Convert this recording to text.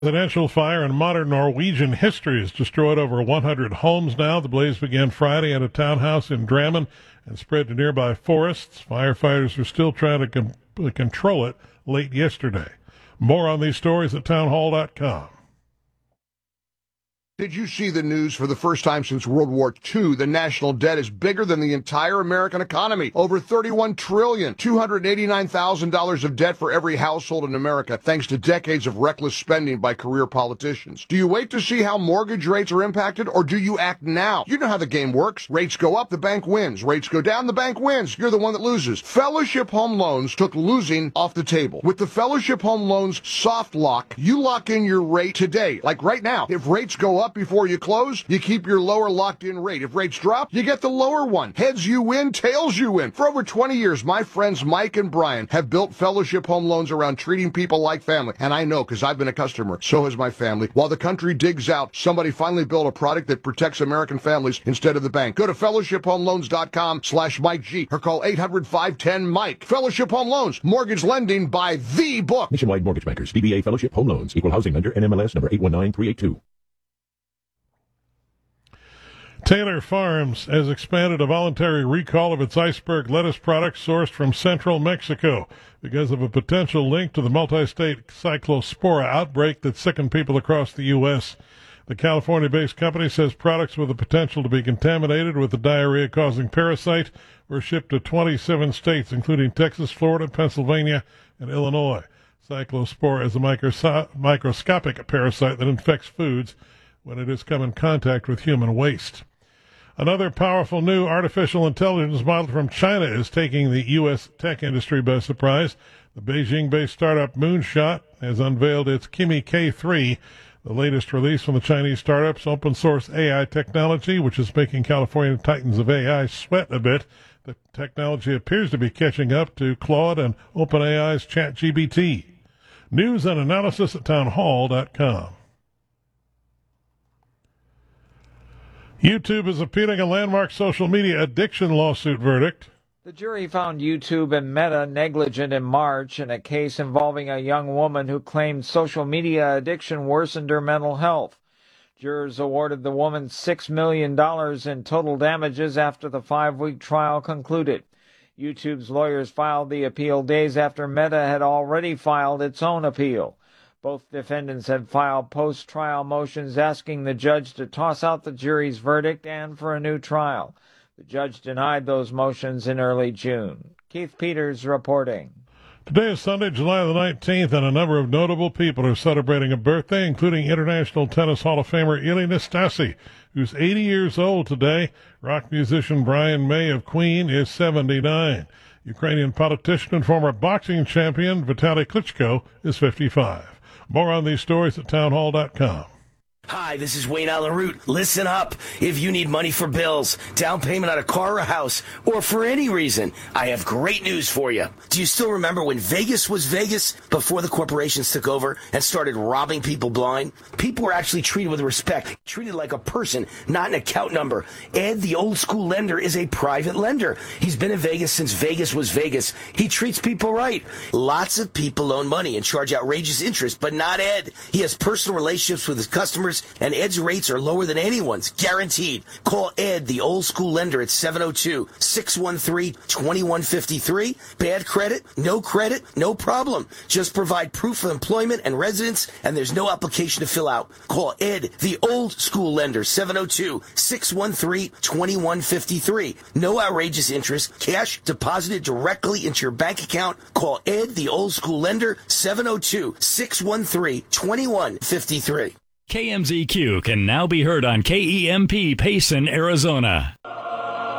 Residential fire in modern Norwegian history has destroyed over 100 homes now. The blaze began Friday at a townhouse in Drammen and spread to nearby forests. Firefighters are still trying to control it late yesterday. More on these stories at townhall.com. Did you see the news? For the first time since World War II, the national debt is bigger than the entire American economy. Over $31 trillion, $289,000 of debt for every household in America, thanks to decades of reckless spending by career politicians. Do you wait to see how mortgage rates are impacted, or do you act now? You know how the game works. Rates go up, the bank wins. Rates go down, the bank wins. You're the one that loses. Fellowship Home Loans took losing off the table. With the Fellowship Home Loans soft lock, you lock in your rate today. Like right now, if rates go up before you close, you keep your lower locked-in rate. If rates drop, you get the lower one. Heads you win, tails you win. For over 20 years, my friends Mike and Brian have built Fellowship Home Loans around treating people like family. And I know, because I've been a customer. So has my family. While the country digs out, somebody finally built a product that protects American families instead of the bank. Go to fellowshiphomeloans.com/Mike G or call 800-510-MIKE. Fellowship Home Loans, mortgage lending by the book. Nationwide Mortgage Bankers, DBA Fellowship Home Loans, Equal Housing Lender, NMLS number 819382. Taylor Farms has expanded a voluntary recall of its iceberg lettuce products sourced from central Mexico because of a potential link to the multi-state cyclospora outbreak that sickened people across the U.S. The California-based company says products with the potential to be contaminated with the diarrhea-causing parasite were shipped to 27 states, including Texas, Florida, Pennsylvania, and Illinois. Cyclospora is a microscopic parasite that infects foods when it has come in contact with human waste. Another powerful new artificial intelligence model from China is taking the U.S. tech industry by surprise. The Beijing-based startup Moonshot has unveiled its Kimi K3, the latest release from the Chinese startup's open-source AI technology, which is making California titans of AI sweat a bit. The technology appears to be catching up to Claude and OpenAI's ChatGPT. News and analysis at townhall.com. YouTube is appealing a landmark social media addiction lawsuit verdict. The jury found YouTube and Meta negligent in March in a case involving a young woman who claimed social media addiction worsened her mental health. Jurors awarded the woman $6 million in total damages after the 5-week trial concluded. YouTube's lawyers filed the appeal days after Meta had already filed its own appeal. Both defendants had filed post-trial motions asking the judge to toss out the jury's verdict and for a new trial. The judge denied those motions in early June. Keith Peters reporting. Today is Sunday, July the 19th, and a number of notable people are celebrating a birthday, including International Tennis Hall of Famer Ilie Nastase, who's 80 years old today. Rock musician Brian May of Queen is 79. Ukrainian politician and former boxing champion Vitaly Klitschko is 55. More on these stories at townhall.com. Hi, this is Wayne Allen Root. Listen up. If you need money for bills, down payment on a car or a house, or for any reason, I have great news for you. Do you still remember when Vegas was Vegas before the corporations took over and started robbing people blind? People were actually treated with respect, treated like a person, not an account number. Ed, the old school lender, is a private lender. He's been in Vegas since Vegas was Vegas. He treats people right. Lots of people loan money and charge outrageous interest, but not Ed. He has personal relationships with his customers, and Ed's rates are lower than anyone's, guaranteed. Call Ed, the old school lender, at 702-613-2153. Bad credit, no problem. Just provide proof of employment and residence, and there's no application to fill out. Call Ed, the old school lender, 702-613-2153. No outrageous interest, cash deposited directly into your bank account. Call Ed, the old school lender, 702-613-2153. KMZQ can now be heard on KEMP Payson, Arizona.